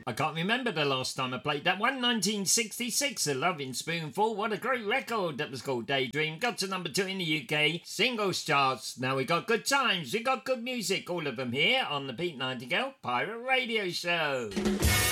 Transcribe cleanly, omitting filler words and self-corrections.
I can't remember the last time I played that one. 1966, A Loving Spoonful. What a great record. That was called Daydream. Got to number 2 in the UK singles charts. Now we got good times. We got good music. All of them here on the Pete Nightingale Pirate Radio Show.